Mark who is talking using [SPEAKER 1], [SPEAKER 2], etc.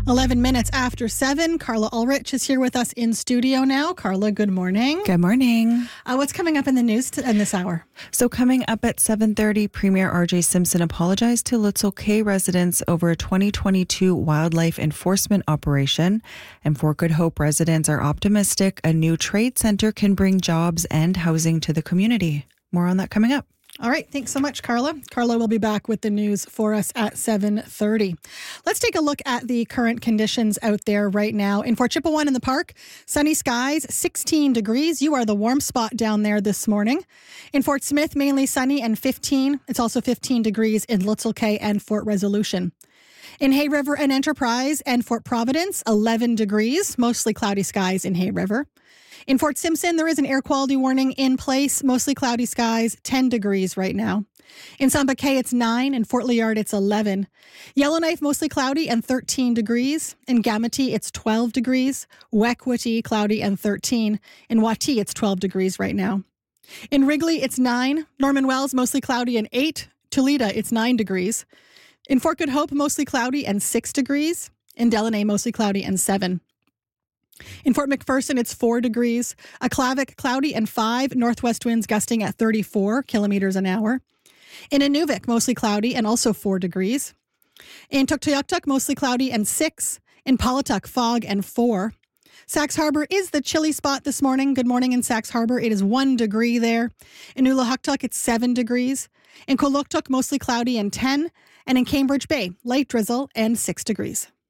[SPEAKER 1] 11 minutes after 7. Carla Ulrich is here with us in studio now. Carla, good morning.
[SPEAKER 2] Good morning.
[SPEAKER 1] What's coming up in the news in this hour?
[SPEAKER 2] So coming up at 7:30, Premier R.J. Simpson apologized to Little Cay residents over a 2022 wildlife enforcement operation. And for Good Hope residents are optimistic a new trade center can bring jobs and housing to the community. More on that coming up.
[SPEAKER 1] All right. Thanks so much, Carla. Carla will be back with the news for us at 7:30. Let's take a look at the current conditions out there right now. In Fort Chipewyan in the park, sunny skies, 16 degrees. You are the warm spot down there this morning. In Fort Smith, mainly sunny and 15. It's also 15 degrees in Little Cay and Fort Resolution. In Hay River and Enterprise and Fort Providence, 11 degrees, mostly cloudy skies in Hay River. In Fort Simpson, there is an air quality warning in place, mostly cloudy skies, 10 degrees right now. In Samba Cay, it's 9. In Fort Liard, it's 11. Yellowknife, mostly cloudy and 13 degrees. In Gamity, it's 12 degrees. Wekwitty, cloudy and 13. In Wati, it's 12 degrees right now. In Wrigley, it's 9. Norman Wells, mostly cloudy and 8. Toledo, it's 9 degrees. In Fort Good Hope, mostly cloudy and 6 degrees. In Delaney, mostly cloudy and 7. In Fort McPherson, it's 4 degrees. Aklavik, cloudy and 5. Northwest winds gusting at 34 kilometers an hour. In Inuvik, mostly cloudy and also 4 degrees. In Tuktoyaktuk, mostly cloudy and 6. In Paulatuk, fog and 4. Sax Harbor is the chilly spot this morning. Good morning in Sax Harbor. It is 1 degree there. In Ulahuktuk, it's 7 degrees. In Kuluktuk, mostly cloudy and 10. And in Cambridge Bay, light drizzle and 6 degrees.